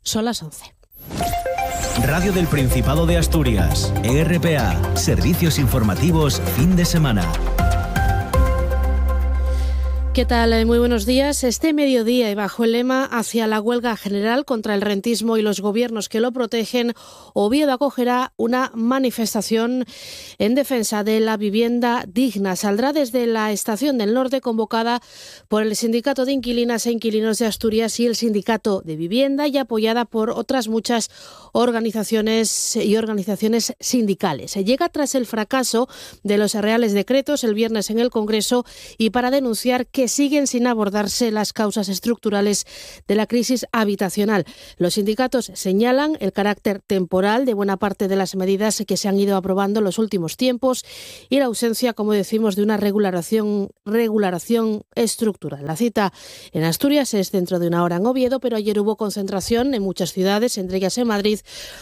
Son las 11. Radio del Principado de Asturias, RPA, servicios informativos fin de semana. ¿Qué tal? Muy buenos días. Este mediodía y bajo el lema hacia la huelga general contra el rentismo y los gobiernos que lo protegen, Oviedo acogerá una manifestación en defensa de la vivienda digna. Saldrá desde la Estación del Norte, convocada por el Sindicato de Inquilinas e Inquilinos de Asturias y el Sindicato de Vivienda, y apoyada por otras muchas organizaciones sindicales. Llega tras el fracaso de los Reales Decretos el viernes en el Congreso y para denunciar que siguen sin abordarse las causas estructurales de la crisis habitacional. Los sindicatos señalan el carácter temporal de buena parte de las medidas que se han ido aprobando en los últimos tiempos y la ausencia, como decimos, de una regulación estructural. La cita en Asturias es dentro de una hora en Oviedo, pero ayer hubo concentración en muchas ciudades, entre ellas en Madrid,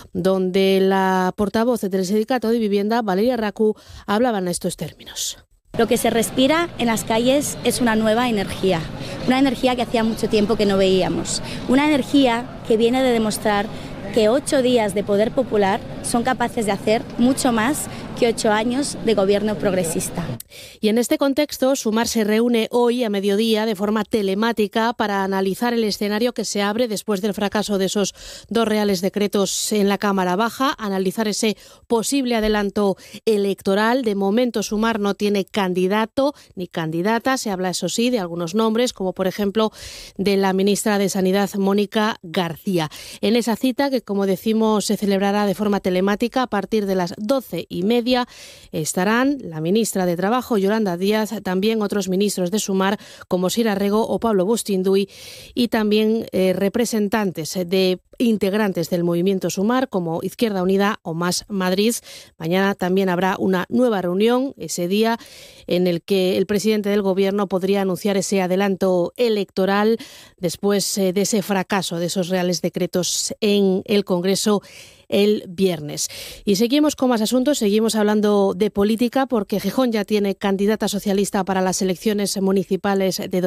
donde la portavoz del Sindicato de Vivienda, Valeria Racu, hablaba en estos términos. Lo que se respira en las calles es una nueva energía, una energía que hacía mucho tiempo que no veíamos, una energía que viene de demostrar que 8 días de poder popular son capaces de hacer mucho más que 8 años de gobierno progresista. Y en este contexto, Sumar se reúne hoy a mediodía de forma telemática para analizar el escenario que se abre después del fracaso de esos 2 Reales Decretos en la Cámara Baja, analizar ese posible adelanto electoral. De momento, Sumar no tiene candidato ni candidata. Se habla, eso sí, de algunos nombres, como por ejemplo de la ministra de Sanidad, Mónica García. En esa cita, que como decimos se celebrará de forma telemática a partir de las 12:30, estarán la ministra de Trabajo, Yolanda Díaz, también otros ministros de Sumar como Sira Rego o Pablo Bustinduy, y también representantes de integrantes del movimiento Sumar como Izquierda Unida o Más Madrid. Mañana también habrá una nueva reunión, ese día en el que el presidente del Gobierno podría anunciar ese adelanto electoral después de ese fracaso de esos Reales Decretos en el Congreso el viernes. Y seguimos con más asuntos, seguimos hablando de política, porque Gijón ya tiene candidata socialista para las elecciones municipales de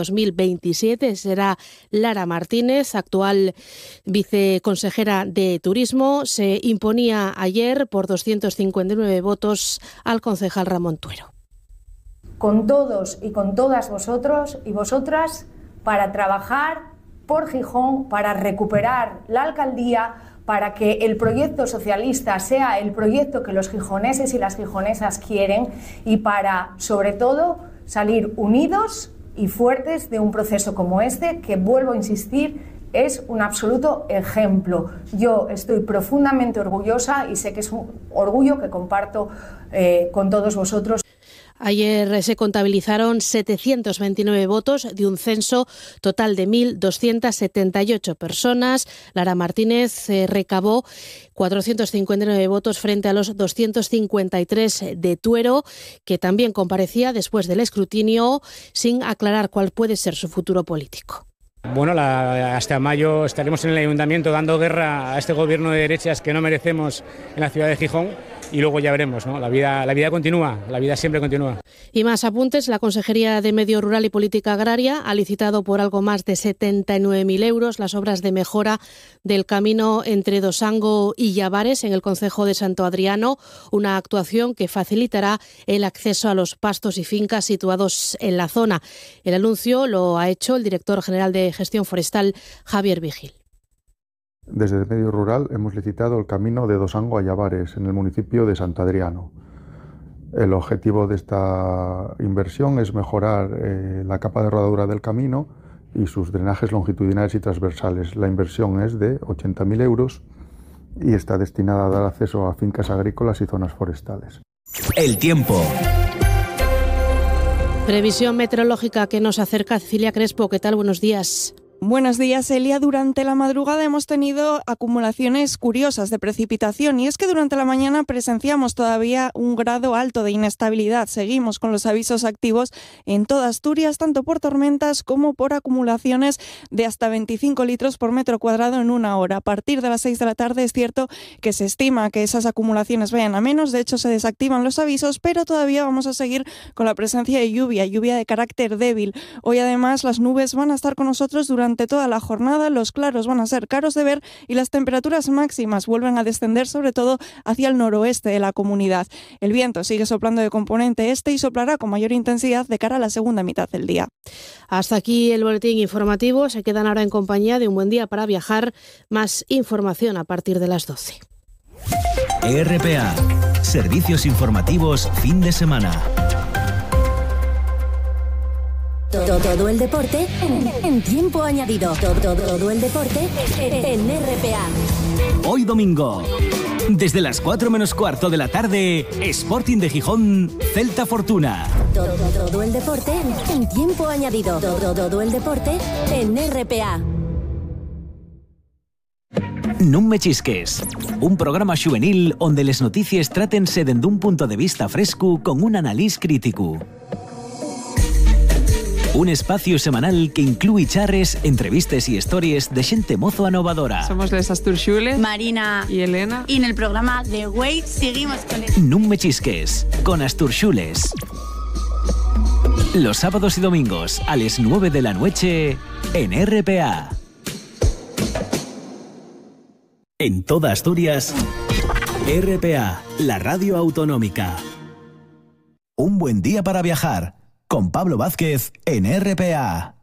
2027. Será Lara Martínez, actual viceconsejera de Turismo. Se imponía ayer por 259 votos al concejal Ramón Tuero. Con todos y con todas vosotros y vosotras para trabajar por Gijón, para recuperar la alcaldía, para que el proyecto socialista sea el proyecto que los gijoneses y las gijonesas quieren, y para, sobre todo, salir unidos y fuertes de un proceso como este, que, vuelvo a insistir, es un absoluto ejemplo. Yo estoy profundamente orgullosa y sé que es un orgullo que comparto con todos vosotros. Ayer se contabilizaron 729 votos de un censo total de 1.278 personas. Lara Martínez recabó 459 votos frente a los 253 de Tuero, que también comparecía después del escrutinio sin aclarar cuál puede ser su futuro político. Bueno, hasta mayo estaremos en el ayuntamiento dando guerra a este gobierno de derechas que no merecemos en la ciudad de Gijón, y luego ya veremos, ¿no? La vida continúa, la vida siempre continúa. Y más apuntes. La Consejería de Medio Rural y Política Agraria ha licitado por algo más de 79.000 euros las obras de mejora del camino entre Dosango y Llavares en el concejo de Santo Adriano, una actuación que facilitará el acceso a los pastos y fincas situados en la zona. El anuncio lo ha hecho el director general de Gestión Forestal, Javier Vigil. Desde el medio rural hemos licitado el camino de Dosango a Llavares, en el municipio de Santo Adriano. El objetivo de esta inversión es mejorar la capa de rodadura del camino y sus drenajes longitudinales y transversales. La inversión es de 80.000 euros y está destinada a dar acceso a fincas agrícolas y zonas forestales. El tiempo. Previsión meteorológica que nos acerca Cecilia Crespo. ¿Qué tal? Buenos días. Buenos días, Elia. Durante la madrugada hemos tenido acumulaciones curiosas de precipitación, y es que durante la mañana presenciamos todavía un grado alto de inestabilidad. Seguimos con los avisos activos en toda Asturias, tanto por tormentas como por acumulaciones de hasta 25 litros por metro cuadrado en una hora. A partir de las 6 de la tarde es cierto que se estima que esas acumulaciones vayan a menos. De hecho, se desactivan los avisos, pero todavía vamos a seguir con la presencia de lluvia de carácter débil. Hoy además las nubes van a estar con nosotros durante durante toda la jornada, los claros van a ser caros de ver y las temperaturas máximas vuelven a descender, sobre todo hacia el noroeste de la comunidad. El viento sigue soplando de componente este y soplará con mayor intensidad de cara a la segunda mitad del día. Hasta aquí el boletín informativo. Se quedan ahora en compañía de Un Buen Día para Viajar. Más información a partir de las 12. RPA, servicios informativos fin de semana. Todo el deporte en tiempo añadido. Todo el deporte en RPA. Hoy domingo, desde las 4 menos cuarto de la tarde, Sporting de Gijón, Celta Fortuna. Todo el deporte en tiempo añadido. Todo el deporte en RPA. Non me chisques, un programa juvenil onde les notícies trátense dende un punto de vista fresco con un analís crítico. Un espacio semanal que incluye charres, entrevistas y historias de xente mozo anovadora. Somos les Asturxules, Marina y Elena. Y en el programa de Wait seguimos con Non me chisques, con Asturxules. Los sábados y domingos a las 9 de la noche en RPA. En toda Asturias, RPA, la radio autonómica. Un buen día para viajar, con Pablo Vázquez en RPA.